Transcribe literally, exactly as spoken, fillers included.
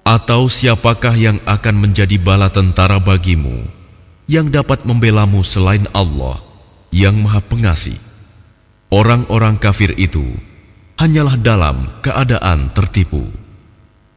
Atau siapakah yang akan menjadi bala tentara bagimu yang dapat membelamu selain Allah yang Maha Pengasih? Orang-orang kafir itu hanyalah dalam keadaan tertipu.